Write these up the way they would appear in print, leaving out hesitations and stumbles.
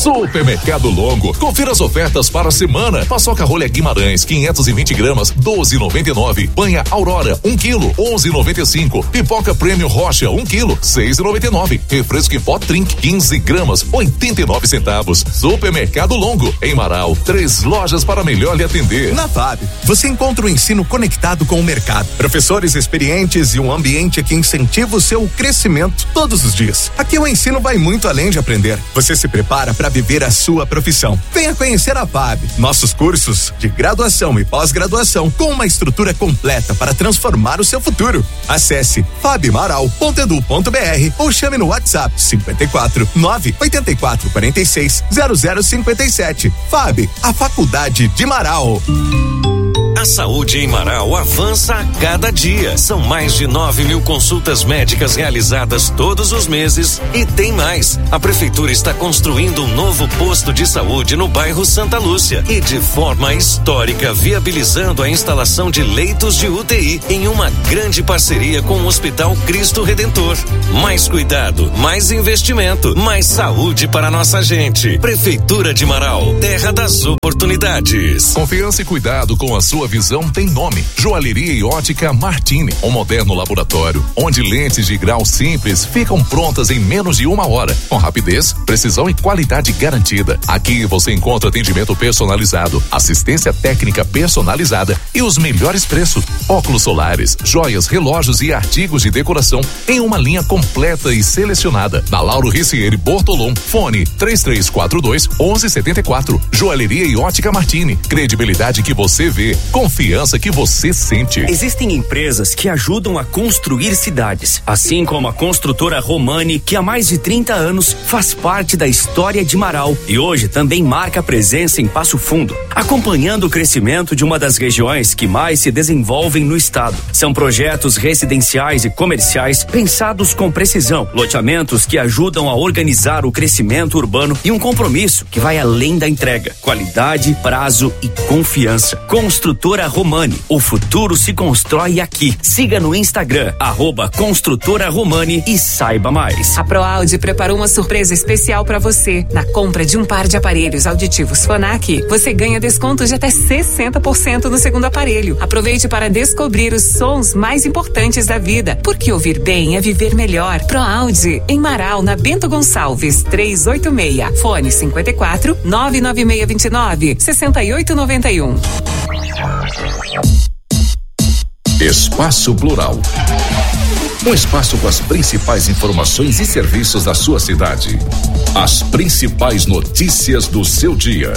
Supermercado Longo. Confira as ofertas para a semana. Paçoca rolha Guimarães, 520 gramas, 12,99. Banha Aurora, 1 quilo, 11,95. Pipoca Prêmio Rocha, 1 quilo, 6,99. Refresco em pó Trink, 15 gramas, 89 centavos. Supermercado Longo, em Marau. 3 lojas para melhor lhe atender. Na FAB, você encontra o ensino conectado com o mercado. Professores experientes e um ambiente que incentiva o seu crescimento todos os dias. Aqui o ensino vai muito além de aprender. Você se prepara para viver a sua profissão. Venha conhecer a FAB. Nossos cursos de graduação e pós-graduação com uma estrutura completa para transformar o seu futuro. Acesse fabmaral.edu.br ou chame no WhatsApp 54 984 46 0057. FAB, a Faculdade de Marau. A saúde em Marau avança a cada dia. São mais de 9.000 consultas médicas realizadas todos os meses e tem mais. A prefeitura está construindo um novo posto de saúde no bairro Santa Lúcia e de forma histórica viabilizando a instalação de leitos de UTI em uma grande parceria com o Hospital Cristo Redentor. Mais cuidado, mais investimento, mais saúde para nossa gente. Prefeitura de Marau, terra das oportunidades. Confiança e cuidado com a sua visão tem nome. Joalheria e Ótica Martini, um moderno laboratório, onde lentes de grau simples ficam prontas em menos de 1 hora, com rapidez, precisão e qualidade garantida. Aqui você encontra atendimento personalizado, assistência técnica personalizada e os melhores preços. Óculos solares, joias, relógios e artigos de decoração em uma linha completa e selecionada. Na Lauro Ricieri Bortolom, fone 3342-1174. Joalheria e Ótica Martini, credibilidade que você vê, confiança que você sente. Existem empresas que ajudam a construir cidades, assim como a construtora Romani, que há mais de 30 anos faz parte da história de Marau e hoje também marca presença em Passo Fundo, acompanhando o crescimento de uma das regiões que mais se desenvolvem no estado. São projetos residenciais e comerciais pensados com precisão, loteamentos que ajudam a organizar o crescimento urbano e um compromisso que vai além da entrega, qualidade, prazo e confiança. Construtora Romani, o futuro se constrói aqui. Siga no Instagram, @Construtora Romani e saiba mais. A ProAudio preparou uma surpresa especial para você. Na compra de um par de aparelhos auditivos Phonak, você ganha desconto de até 60% no segundo aparelho. Aproveite para descobrir os sons mais importantes da vida, porque ouvir bem é viver melhor. ProAudio, em Marau, na Bento Gonçalves, 386. Fone 54 99629 6891. Espaço Plural. Um espaço com as principais informações e serviços da sua cidade. As principais notícias do seu dia.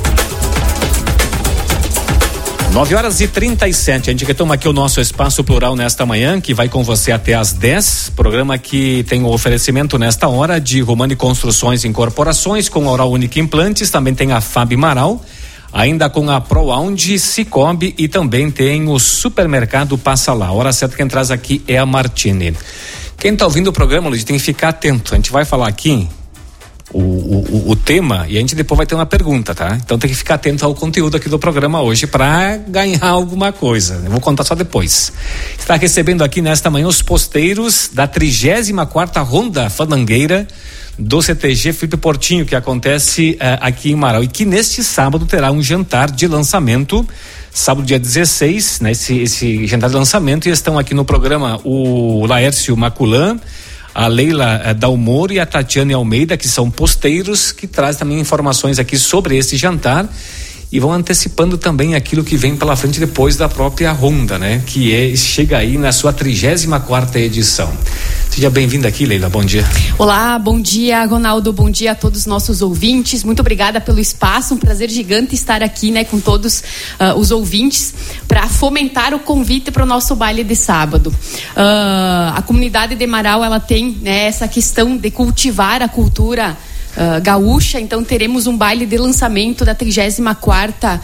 9h37, a gente retoma aqui o nosso Espaço Plural nesta manhã, que vai com você até às 10, programa que tem o oferecimento nesta hora de Romani Construções e Incorporações, com Oral Única Implantes, também tem a Fab Marau, ainda com a ProAudio, Cicobi e também tem o Supermercado Passa Lá. A hora certa quem traz aqui é a Martini. Quem está ouvindo o programa, Luiz, tem que ficar atento, a gente vai falar aqui o tema e a gente depois vai ter uma pergunta, tá? Então tem que ficar atento ao conteúdo aqui do programa hoje para ganhar alguma coisa. Eu vou contar só depois. Está recebendo aqui nesta manhã os posteiros da 34ª Ronda Fandangueira do CTG Felipe Portinho, que acontece aqui em Marau e que neste sábado terá um jantar de lançamento, sábado dia 16, né? Esse jantar de lançamento, e estão aqui no programa o Laércio Maculan, a Leila Dalmoro e a Tatiane Almeida, que são posteiros, que trazem também informações aqui sobre esse jantar e vão antecipando também aquilo que vem pela frente depois da própria Ronda, né? Que chega aí na sua 34ª edição. Seja bem-vinda aqui, Leila, bom dia. Olá, bom dia, Ronaldo, bom dia a todos os nossos ouvintes, muito obrigada pelo espaço, um prazer gigante estar aqui, né, com todos os ouvintes, para fomentar o convite para o nosso baile de sábado. A comunidade de Marau, ela tem, né, essa questão de cultivar a cultura gaúcha, então teremos um baile de lançamento da 34ª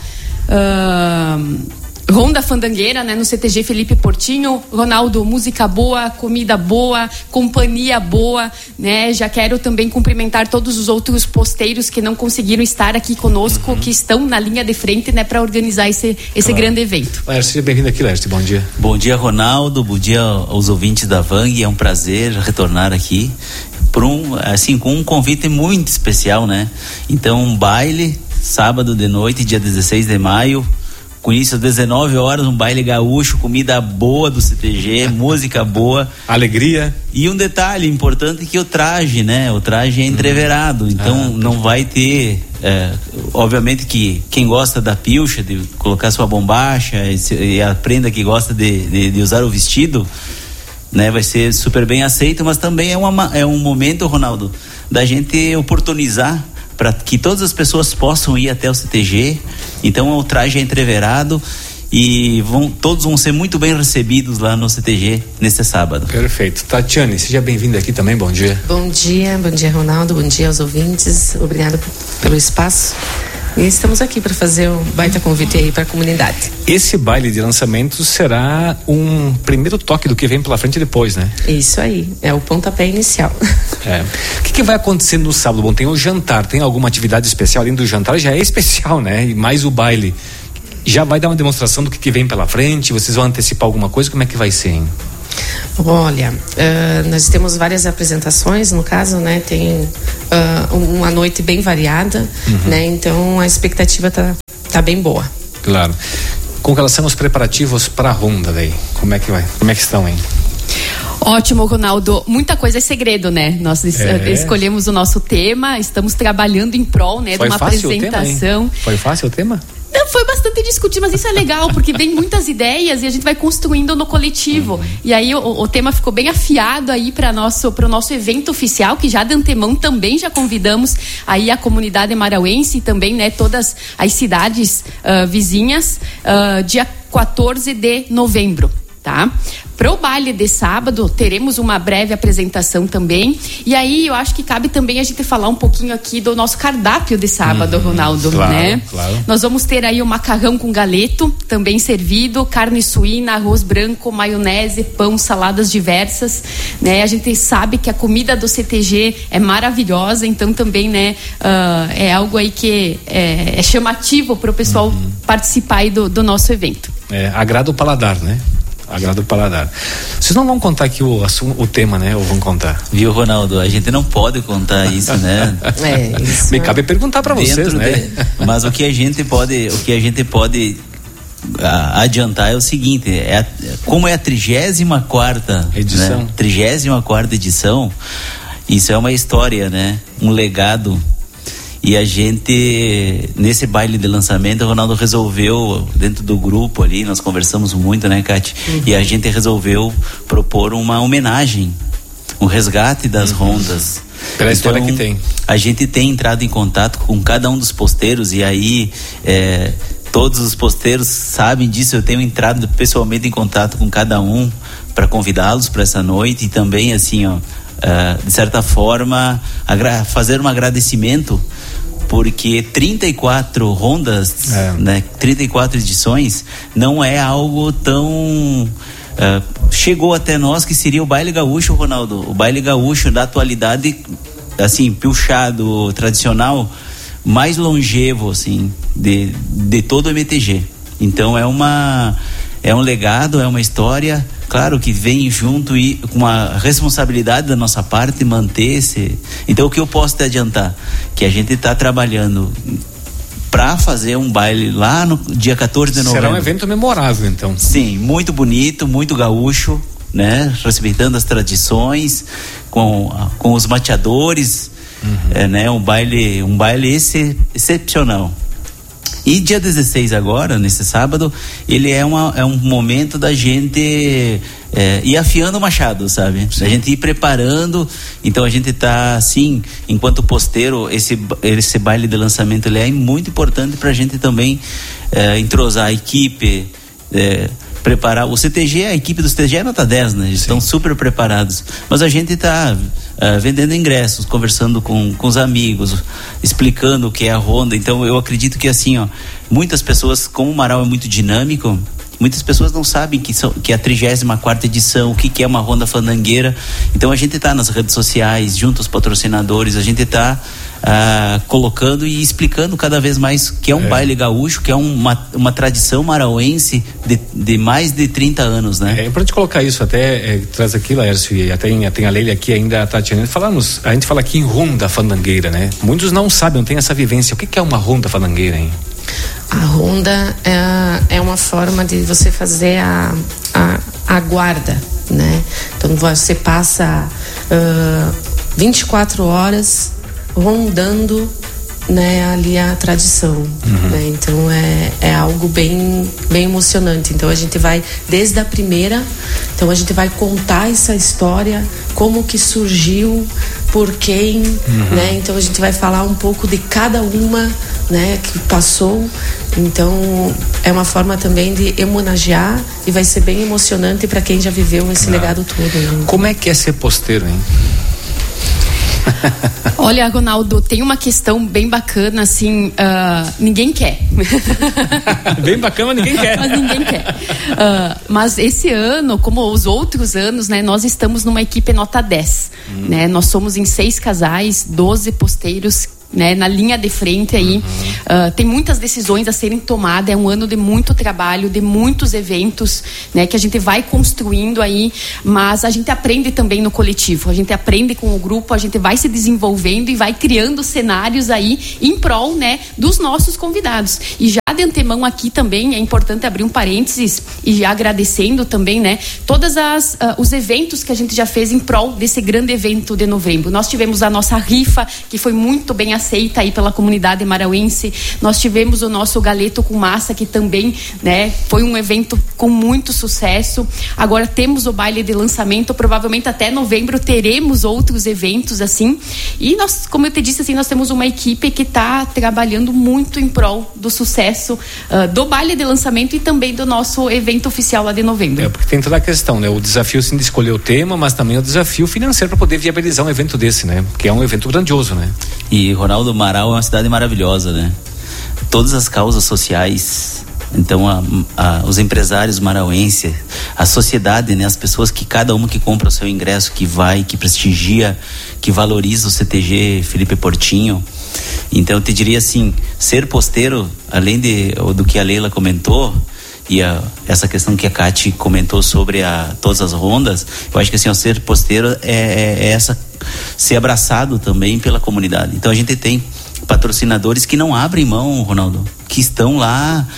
Ronda Fandangueira, né, no CTG Felipe Portinho. Ronaldo, música boa, comida boa, companhia boa, né? Já quero também cumprimentar todos os outros posteiros que não conseguiram estar aqui conosco, que estão na linha de frente, né, para organizar esse grande evento. Lércio, seja bem-vindo aqui, Lércio, bom dia. Bom dia, Ronaldo, bom dia aos ouvintes da VANG, é um prazer retornar aqui com um convite muito especial, né? Então, um baile, sábado de noite, dia 16 de maio, com início às 19 horas, um baile gaúcho, comida boa do CTG, música boa. Alegria. E um detalhe importante que o traje, né? O traje é entreverado, então não vai ter... obviamente que quem gosta da pilcha, de colocar sua bombacha, e a prenda que gosta de usar o vestido, né, vai ser super bem aceito, mas também é um momento, Ronaldo, da gente oportunizar para que todas as pessoas possam ir até o CTG. Então o traje é entreverado e todos vão ser muito bem recebidos lá no CTG neste sábado. Perfeito. Tatiane, seja bem-vinda aqui também, bom dia. Bom dia Ronaldo, bom dia aos ouvintes, obrigado pelo espaço. E estamos aqui para fazer um baita convite aí para a comunidade. Esse baile de lançamento será um primeiro toque do que vem pela frente depois, né? Isso aí, é o pontapé inicial. O que vai acontecer no sábado? Bom, tem o jantar, tem alguma atividade especial? Além do jantar já é especial, né? E mais o baile. Já vai dar uma demonstração do que vem pela frente? Vocês vão antecipar alguma coisa? Como é que vai ser, hein? Olha, nós temos várias apresentações, no caso, né? Tem uma noite bem variada, né? Então a expectativa tá bem boa. Claro. Com relação aos preparativos para a ronda daí, como é que vai? Como é que estão, hein? Ótimo, Ronaldo. Muita coisa é segredo, né? Nós escolhemos o nosso tema, estamos trabalhando em prol, né, de uma apresentação. Foi fácil o tema? Não, foi bastante discutido, mas isso é legal, porque vem muitas ideias e a gente vai construindo no coletivo. E aí o tema ficou bem afiado aí para o nosso evento oficial, que já de antemão também já convidamos aí a comunidade marauense e também, né, todas as cidades vizinhas, dia 14 de novembro. Tá? Para o baile de sábado, teremos uma breve apresentação também. E aí, eu acho que cabe também a gente falar um pouquinho aqui do nosso cardápio de sábado, Ronaldo, claro, né? Claro. Nós vamos ter aí o macarrão com galeto, também servido, carne suína, arroz branco, maionese, pão, saladas diversas, né? A gente sabe que a comida do CTG é maravilhosa, então também, né, é algo aí que é chamativo para o pessoal participar aí do nosso evento. Agrada o paladar, né? Agrada o paladar. Vocês não vão contar aqui o tema, né? Ou vão contar? Viu, Ronaldo? A gente não pode contar isso, né? Isso. Me cabe perguntar para vocês, né? Mas o que a gente pode adiantar é o seguinte: como é a 34ª edição, né? 34ª edição, isso é uma história, né? Um legado. E a gente, nesse baile de lançamento, o Ronaldo resolveu, dentro do grupo ali, nós conversamos muito, né, Cátia? E a gente resolveu propor uma homenagem, um resgate das rondas. Pela história que tem. A gente tem entrado em contato com cada um dos posteiros e aí todos os posteiros sabem disso. Eu tenho entrado pessoalmente em contato com cada um para convidá-los para essa noite e também, assim, de certa forma, fazer um agradecimento, porque 34 rondas, né, 34 edições, não é algo tão... chegou até nós que seria o baile gaúcho, Ronaldo. O baile gaúcho da atualidade, assim, pilchado, tradicional, mais longevo, assim, de todo o MTG. Então é um legado, é uma história, claro que vem junto e com uma responsabilidade da nossa parte manter esse. Então o que eu posso te adiantar? Que a gente está trabalhando para fazer um baile lá no dia 14 de novembro. Será um evento memorável, então. Sim, muito bonito, muito gaúcho, né? Respeitando as tradições, com os mateadores, né? Um baile excepcional. E dia 16 agora, nesse sábado, ele é um momento da gente ir afiando o machado, sabe? Sim. Da gente ir preparando. Então a gente tá, assim, enquanto posteiro, esse baile de lançamento ele é muito importante pra gente também entrosar a equipe, preparar. O CTG, a equipe do CTG é nota 10, né? Eles estão super preparados. Mas a gente tá vendendo ingressos, conversando com os amigos, explicando o que é a ronda. Então eu acredito que, assim, muitas pessoas, como o Marau é muito dinâmico, muitas pessoas não sabem que é a 34ª edição, o que é uma ronda fandangueira. Então a gente está nas redes sociais, junto aos patrocinadores, a gente está colocando e explicando cada vez mais que é um baile gaúcho, que é uma tradição marauense de mais de 30 anos, né? É importante colocar isso, até traz aqui, Laércio, e até tem a Leila aqui ainda, a Tatiana, a gente fala aqui em ronda fandangueira, né? Muitos não sabem, não tem essa vivência. O que é uma ronda fandangueira, hein? A ronda é uma forma de você fazer a guarda, né? Então você passa 24 horas rondando, né, ali a tradição, né? Então é algo bem emocionante. Então a gente vai desde a primeira, então a gente vai contar essa história, como que surgiu, por quem, né? Então a gente vai falar um pouco de cada uma, né, que passou. Então é uma forma também de homenagear e vai ser bem emocionante para quem já viveu esse legado todo, né? Como é que é ser posteiro, hein? Olha, Ronaldo, tem uma questão bem bacana, assim, ninguém quer. Bem bacana, ninguém quer. Mas ninguém quer. Mas esse ano, como os outros anos, né, nós estamos numa equipe nota 10. Né? Nós somos em 6 casais, 12 posteiros, né, na linha de frente aí. Tem muitas decisões a serem tomadas, é um ano de muito trabalho, de muitos eventos, né, que a gente vai construindo aí, mas a gente aprende também no coletivo, a gente aprende com o grupo, a gente vai se desenvolvendo e vai criando cenários aí em prol, né, dos nossos convidados. E já de antemão aqui também é importante abrir um parênteses e já agradecendo também, né, todas os eventos que a gente já fez em prol desse grande evento de novembro. Nós tivemos a nossa rifa, que foi muito bem aceita aí pela comunidade marauense. Nós tivemos o nosso galeto com massa, que também, né, foi um evento com muito sucesso. Agora temos o baile de lançamento, provavelmente até novembro teremos outros eventos assim. E nós, como eu te disse, assim, nós temos uma equipe que está trabalhando muito em prol do sucesso do baile de lançamento e também do nosso evento oficial lá de novembro. Porque tem toda a questão, né? O desafio sim de escolher o tema, mas também o desafio financeiro para poder viabilizar um evento desse, né? Que é um evento grandioso, né? E Ronaldo, Marau é uma cidade maravilhosa, né? Todas as causas sociais, então os empresários marauenses, a sociedade, né? As pessoas que cada uma que compra o seu ingresso, que vai, que prestigia, que valoriza o CTG Felipe Portinho. Então eu te diria assim, ser posteiro, além do que a Leila comentou, e essa questão que a Cati comentou sobre todas as rondas, eu acho que assim, ser posteiro é ser abraçado também pela comunidade. Então a gente tem patrocinadores que não abrem mão, Ronaldo, que estão lá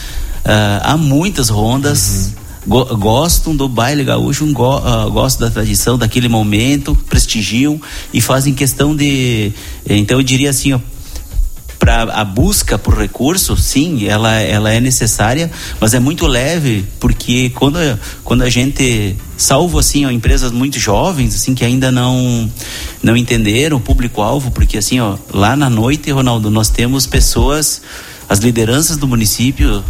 há muitas rondas, gostam do baile gaúcho, gostam da tradição, daquele momento, prestigiam e fazem questão de... Então eu diria assim, ó, para a busca por recurso, sim, ela é necessária, mas é muito leve, porque quando a gente, salvo assim, ó, empresas muito jovens, assim, que ainda não entenderam o público-alvo, porque assim, ó, lá na noite, Ronaldo, nós temos pessoas, as lideranças do município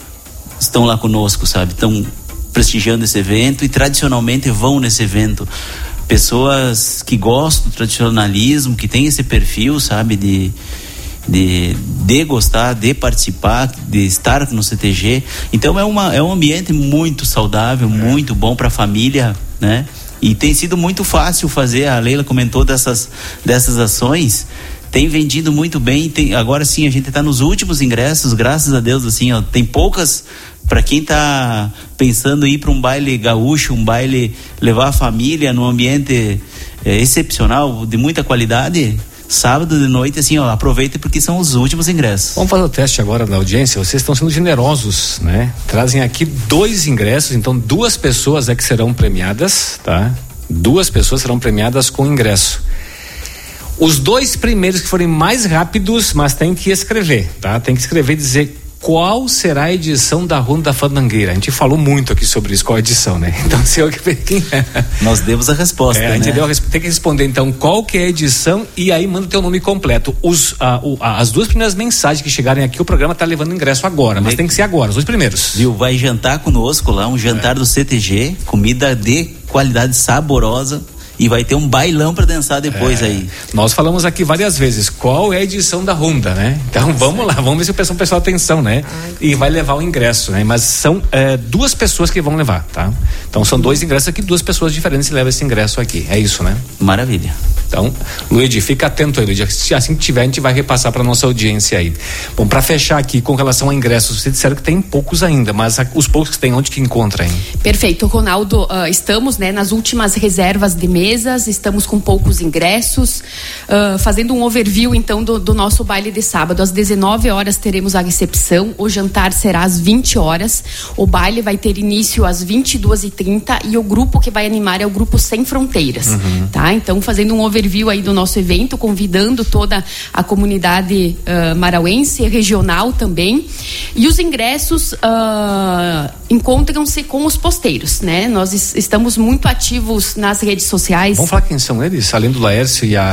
estão lá conosco, sabe? Estão prestigiando esse evento e tradicionalmente vão nesse evento. Pessoas que gostam do tradicionalismo, que têm esse perfil, sabe, de gostar, de participar, de estar no CTG. Então é um ambiente muito saudável, muito bom para a família, né? E tem sido muito fácil fazer. A Leila comentou dessas ações, tem vendido muito bem. Agora sim, a gente está nos últimos ingressos, graças a Deus, assim, ó, tem poucas. Para quem está pensando em ir para um baile gaúcho, um baile, levar a família num ambiente excepcional, de muita qualidade, sábado de noite, assim, ó, aproveita porque são os últimos ingressos. Vamos fazer o teste agora da audiência. Vocês estão sendo generosos, né? Trazem aqui 2 ingressos, então 2 pessoas é que serão premiadas, tá? 2 pessoas serão premiadas com ingresso. Os 2 primeiros que forem mais rápidos, mas tem que escrever, tá? Tem que escrever e dizer qual será a edição da Ronda Fandangueira. A gente falou muito aqui sobre isso, qual a edição, né? Então, se eu que quem é. Nós demos a resposta, né? A gente tem que responder, então, qual que é a edição e aí manda o teu nome completo. As 2 primeiras mensagens que chegarem aqui, o programa tá levando ingresso agora, mas tem que ser agora, os 2 primeiros. Viu? Vai jantar conosco lá, um jantar do CTG, comida de qualidade saborosa. e vai ter um bailão para dançar depois aí. Nós falamos aqui várias vezes qual é a edição da Honda, né? Então vamos lá, vamos ver se o pessoal prestou atenção, né? E vai levar o ingresso, né? Mas são 2 pessoas que vão levar, tá? Então são 2 ingressos aqui, 2 pessoas diferentes levam esse ingresso aqui, é isso, né? Maravilha. Então, Luigi, fica atento aí, Luigi. Assim que tiver, a gente vai repassar para nossa audiência aí. Bom, para fechar aqui com relação a ingressos, vocês disseram que tem poucos ainda, mas os poucos que tem, onde que encontra, hein? Perfeito, Ronaldo, estamos, né, nas últimas reservas de mesas, estamos com poucos ingressos, fazendo um overview então do nosso baile de sábado. Às 19 horas teremos a recepção, o jantar será às 20 horas, o baile vai ter início às 22h30 e o grupo que vai animar é o grupo Sem Fronteiras, tá? Então, fazendo um overview aí do nosso evento, convidando toda a comunidade marauense, regional também. E os ingressos encontram-se com os posteiros, né? Nós estamos muito ativos nas redes sociais. Vamos falar quem são eles? Além do Laércio e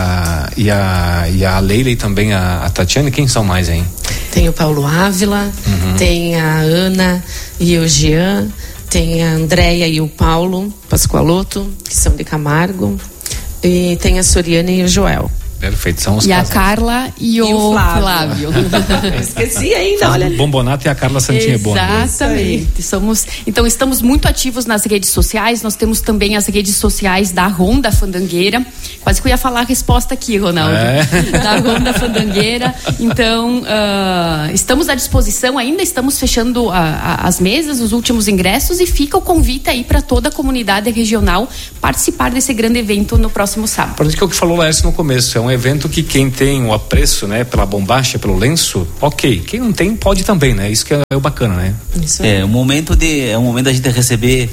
a Leila e também a Tatiane, quem são mais, hein? Tem o Paulo Ávila, tem a Ana e o Jean, tem a Andréia e o Paulo Pascoaloto, que são de Camargo. E tem a Soriane e o Joel. Perfeito, são os E casais. a Carla e o Flávio. Esqueci ainda, olha ali. Bombonato e a Carla Santinebon. Exatamente. Então estamos muito ativos nas redes sociais. Nós temos também as redes sociais da Ronda Fandangueira. Quase que eu ia falar a resposta aqui, Ronaldo. Da Ronda Fandangueira. Então, estamos à disposição, ainda estamos fechando as mesas, os últimos ingressos, e fica o convite aí para toda a comunidade regional participar desse grande evento no próximo sábado. Por isso que é o que falou o Laércio no começo, é um evento que quem tem o apreço, né, pela bombacha, pelo lenço, ok. Quem não tem, pode também, né? Isso que é o bacana, né? Isso é. É um momento da gente receber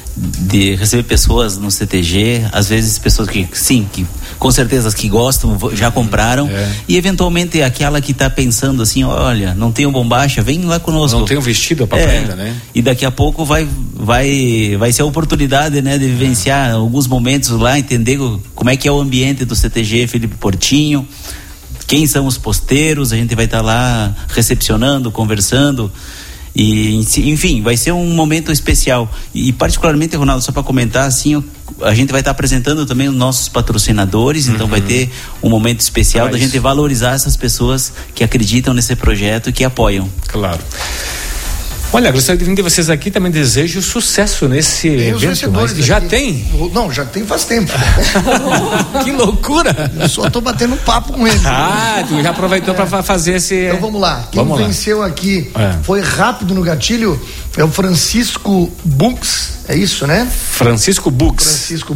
pessoas no CTG, às vezes pessoas que com certeza que gostam, já compraram, e eventualmente aquela que está pensando assim, olha, não tenho bombacha, vem lá conosco. Não tenho vestido para ainda, né? E daqui a pouco vai ser a oportunidade, né, de vivenciar alguns momentos lá, entender como é que é o ambiente do CTG Felipe Portinho, quem são os posteiros, a gente vai estar lá recepcionando, conversando. E, enfim, vai ser um momento especial. E particularmente, Ronaldo, só para comentar, assim, a gente vai estar apresentando também os nossos patrocinadores, então vai ter um momento especial da gente valorizar essas pessoas que acreditam nesse projeto e que apoiam. Claro. Olha, gostaria de vir de vocês aqui, também desejo sucesso nesse evento. Já tem? Não, já tem faz tempo. Que loucura! Eu só tô batendo papo com ele. Tu já aproveitou para fazer esse... Então vamos lá. Quem venceu aqui foi rápido no gatilho, é o Francisco Bux, é isso, né? Francisco Bux,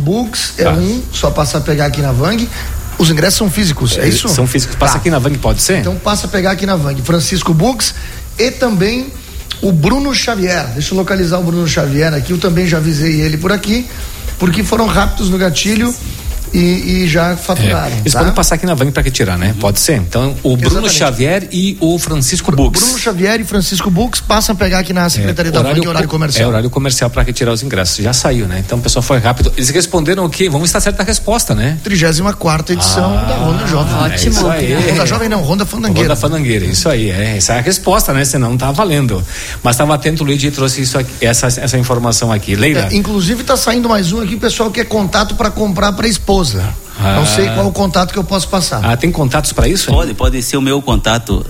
só passar a pegar aqui na Vang. Os ingressos são físicos, é isso? São físicos, passa aqui na Vang, pode ser? Então passa a pegar aqui na Vang. Francisco Bux e também o Bruno Xavier. Deixa eu localizar o Bruno Xavier aqui, eu também já avisei ele por aqui, porque foram rápidos no gatilho e já faturaram. Eles podem passar aqui na Vang para retirar, né? Pode ser. Então, o Bruno Xavier e o Francisco Bux. Bruno Xavier e Francisco Bux passam a pegar aqui na Secretaria da Vang, horário comercial. É horário comercial para retirar os ingressos. Já saiu, né? Então o pessoal foi rápido. Eles responderam o quê? Vamos estar certa a resposta, né? 34ª edição da Ronda Jovem. Ótimo. Isso aí. Ronda Jovem não, Ronda Fandangueira. Ronda Fandangueira, isso aí. Essa é a resposta, né? Senão não tá valendo. Mas estava atento, o Luigi trouxe isso aqui, essa informação aqui. Leila? Inclusive tá saindo mais um aqui, o pessoal quer contato para comprar para a esposa. Não sei qual o contato que eu posso passar. Tem contatos para isso? Pode ser o meu contato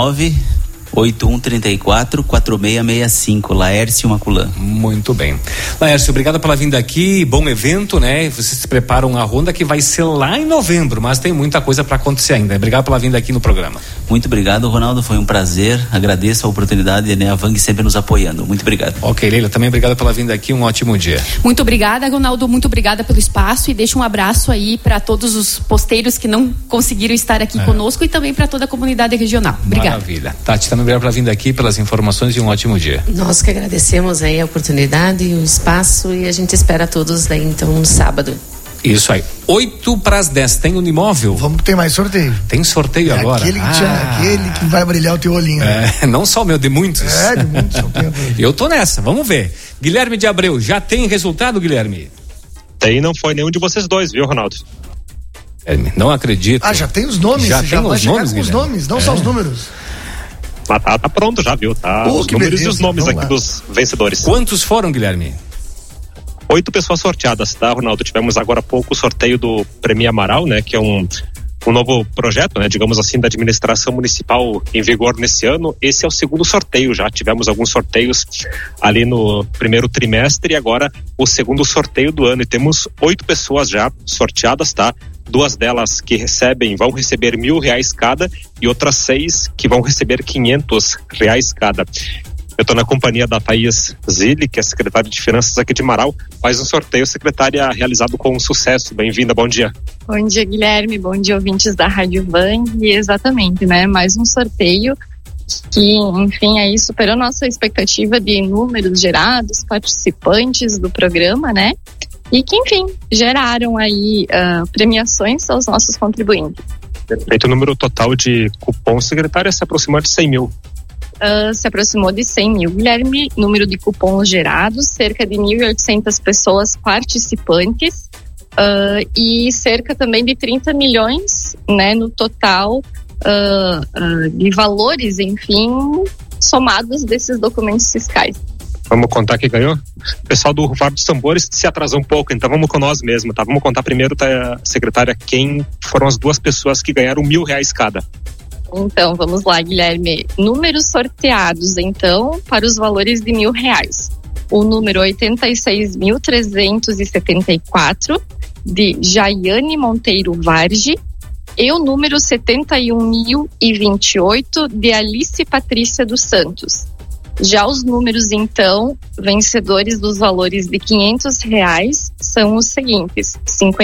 981344665, Laércio Maculan. Muito bem. Laércio, obrigado pela vinda aqui, bom evento, né? Vocês se preparam a Ronda que vai ser lá em novembro, mas tem muita coisa para acontecer ainda. Obrigado pela vinda aqui no programa. Muito obrigado, Ronaldo, foi um prazer, agradeço a oportunidade, né? A Vang sempre nos apoiando, muito obrigado. Ok, Leila, também obrigado pela vinda aqui, um ótimo dia. Muito obrigada, Ronaldo, muito obrigada pelo espaço e deixo um abraço aí para todos os posteiros que não conseguiram estar aqui conosco e também para toda a comunidade regional. Obrigada. Maravilha. Tati, também obrigado pela vinda aqui, pelas informações e um ótimo dia. Nós que agradecemos aí a oportunidade e o espaço e a gente espera todos daí então no sábado. Isso aí, 8:10, tem Unimóvel? Vamos que tem mais sorteio. Tem sorteio agora? Aquele que vai brilhar o teu olhinho. Não só o meu, de muitos. De muitos sorteios. Eu tô nessa, vamos ver. Guilherme de Abreu, já tem resultado, Guilherme? Tem, não foi nenhum de vocês dois, viu, Ronaldo? Não acredito. Já tem os nomes? Já tem os nomes, com os nomes, não só os números. Mas tá pronto já, viu? Tá os números e os nomes aqui dos vencedores. Quantos foram, Guilherme? 8 pessoas sorteadas, tá, Ronaldo? Tivemos agora há pouco o sorteio do Prêmio Amaral, né? Que é um novo projeto, né, digamos assim, da administração municipal em vigor nesse ano. Esse é o segundo sorteio, já tivemos alguns sorteios ali no primeiro trimestre e agora o segundo sorteio do ano, e temos 8 pessoas já sorteadas, tá? 2 delas que vão receber R$1.000 cada, e outras 6 que vão receber R$500 cada. Eu estou na companhia da Thaís Zilli, que é secretária de Finanças aqui de Marau. Faz um sorteio, secretária, realizado com sucesso. Bem-vinda, bom dia. Bom dia, Guilherme. Bom dia, ouvintes da Rádio Van. E exatamente, né? Mais um sorteio que, enfim, aí superou nossa expectativa de números gerados, participantes do programa, né? E que, enfim, geraram aí premiações aos nossos contribuintes. Perfeito. O número total de cupons, secretária, se aproximou de 100 mil. Se aproximou de 100 mil, Guilherme. Número de cupons gerados, cerca de 1.800 pessoas participantes, e cerca também de 30 milhões, né, no total de valores, enfim, somados desses documentos fiscais. Vamos contar quem ganhou? O pessoal do Rufar dos Tambores se atrasou um pouco, então vamos com nós mesmos, tá? Vamos contar primeiro, tá, secretária, quem foram as 2 pessoas que ganharam R$1.000 cada. Então, vamos lá, Guilherme. Números sorteados, então, para os valores de R$1.000. O número 86.374, de Jaiane Monteiro Varge, e o número 71.028, de Alice Patrícia dos Santos. Já os números, então, vencedores dos valores de R$500 são os seguintes: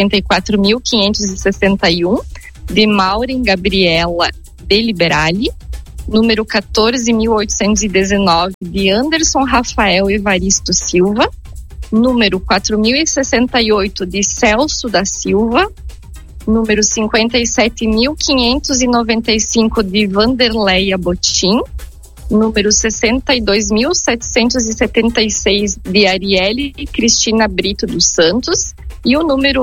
54.561, de Maureen Gabriela de Liberali, número 14.819, de Anderson Rafael Evaristo Silva, número 4.068, de Celso da Silva, número 57.595, de Vanderleia Botim, número 62.776, de Arielle Cristina Brito dos Santos, e o número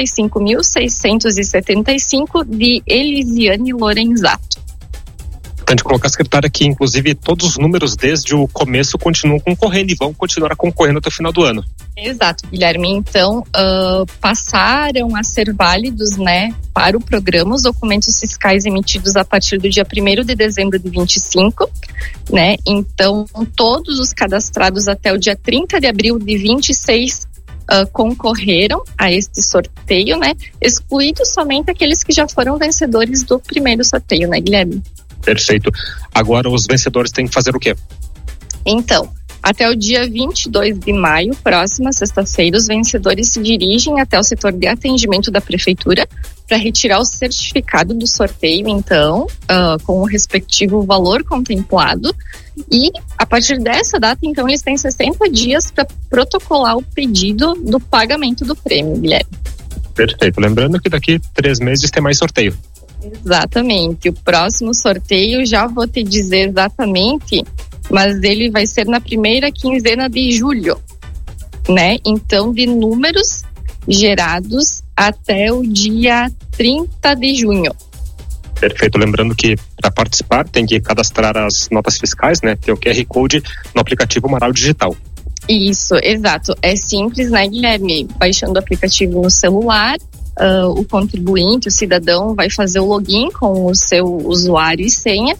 85.675, de Elisiane Lorenzato. Importante colocar, secretária, que inclusive todos os números desde o começo continuam concorrendo e vão continuar concorrendo até o final do ano. Exato, Guilherme. Então, passaram a ser válidos, né, para o programa os documentos fiscais emitidos a partir do dia 1º de dezembro de 25, né? Então, todos os cadastrados até o dia 30 de abril de 26 concorreram a este sorteio, né? Excluídos somente aqueles que já foram vencedores do primeiro sorteio, né, Guilherme? Perfeito. Agora os vencedores têm que fazer o quê? Então, até o dia 22 de maio, próxima sexta-feira, os vencedores se dirigem até o setor de atendimento da prefeitura para retirar o certificado do sorteio, então, com o respectivo valor contemplado. E, a partir dessa data, então, eles têm 60 dias para protocolar o pedido do pagamento do prêmio, Guilherme. Perfeito. Lembrando que daqui 3 meses tem mais sorteio. Exatamente. O próximo sorteio, já vou te dizer exatamente, mas ele vai ser na primeira quinzena de julho, né? Então, de números gerados até o dia 30 de junho. Perfeito. Lembrando que para participar tem que cadastrar as notas fiscais, né? Tem o QR Code no aplicativo Marau Digital. Isso, exato. É simples, né, Guilherme? Baixando o aplicativo no celular, o contribuinte, o cidadão, vai fazer o login com o seu usuário e senha.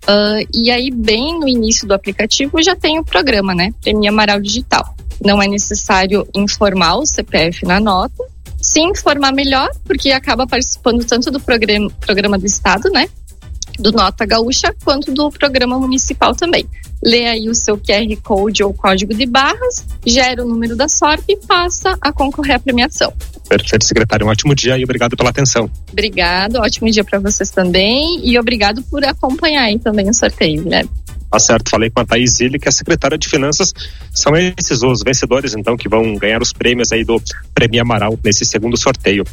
E aí, bem no início do aplicativo, já tem o programa, né? Prêmio Amaral Digital. Não é necessário informar o CPF na nota. Se informar melhor, porque acaba participando tanto do programa do Estado, né? Do Nota Gaúcha, quanto do programa municipal também. Lê aí o seu QR Code ou código de barras, gera o número da sorte e passa a concorrer à premiação. Perfeito, secretário. Um ótimo dia e obrigado pela atenção. Obrigado, ótimo dia para vocês também e obrigado por acompanhar aí também o sorteio, né? Tá certo, falei com a Thaís Zilli, que é a secretária de Finanças. São esses os vencedores, então, que vão ganhar os prêmios aí do Prêmio Amaral nesse segundo sorteio.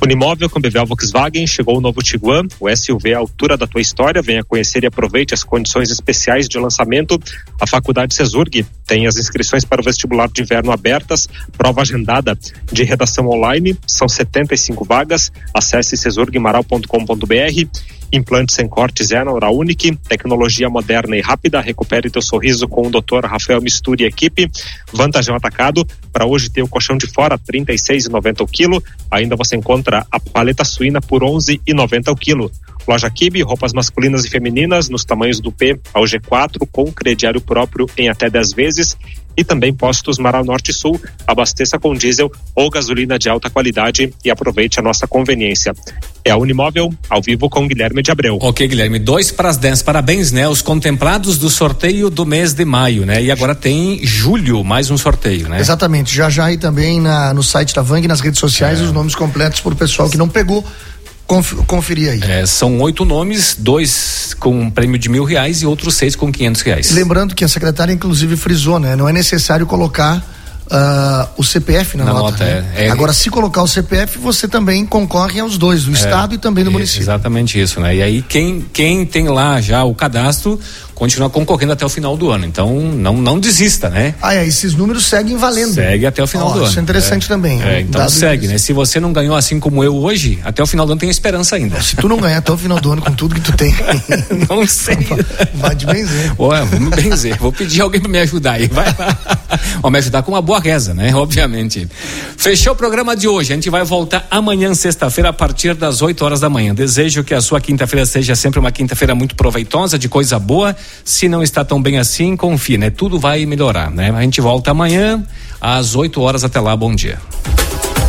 Unimóvel com Bevel Volkswagen, chegou o novo Tiguan, o SUV à altura da tua história. Venha conhecer e aproveite as condições especiais de lançamento. A Faculdade Cesurg tem as inscrições para o vestibular de inverno abertas, prova agendada de redação online, são 75 vagas. Acesse cesurgmaral.com.br. Implantes sem cortes na Oral Unique, tecnologia moderna e rápida. Recupere teu sorriso com o Dr. Rafael Mistura e equipe. Vantagem Atacado, para hoje ter o colchão de fora R$ 36,90 o quilo. Ainda você encontra a paleta suína por R$ 11,90 o quilo. Loja Kibe, roupas masculinas e femininas nos tamanhos do P ao G4 com crediário próprio em até 10 vezes. E também postos Marau Norte e Sul. Abasteça com diesel ou gasolina de alta qualidade e aproveite a nossa conveniência. É a Unimóvel, ao vivo com Guilherme de Abreu. Ok, Guilherme, 2:10, parabéns, né? Os contemplados do sorteio do mês de maio, né? E agora tem julho, mais um sorteio, né? Exatamente, já aí também no site da Vang, nas redes sociais, os nomes completos para o pessoal que não pegou. Conferir aí. São 8 nomes, 2 com um prêmio de R$1.000 e outros 6 com R$500. Lembrando que a secretária inclusive frisou, né? Não é necessário colocar o CPF na nota. Né? Agora, se colocar o CPF, você também concorre aos dois, do estado e também do município. Exatamente isso, né? E aí quem tem lá já o cadastro continua concorrendo até o final do ano, então não desista, né? Esses números seguem valendo. Segue até o final do ano. Isso é interessante também. Então segue, né? Se você não ganhou assim como eu hoje, até o final do ano tem esperança ainda. Se tu não ganhar até o final do ano com tudo que tu tem. Não sei. Vai de benzer. Vamos benzer. Vou pedir alguém para me ajudar aí. Vai lá. Vou me ajudar com uma boa reza, né? Obviamente. Fechou o programa de hoje. A gente vai voltar amanhã, sexta-feira, a partir das 8 horas da manhã. Desejo que a sua quinta-feira seja sempre uma quinta-feira muito proveitosa, de coisa boa. Se não está tão bem assim, confia, né? Tudo vai melhorar, né? A gente volta amanhã às 8 horas. Até lá, bom dia.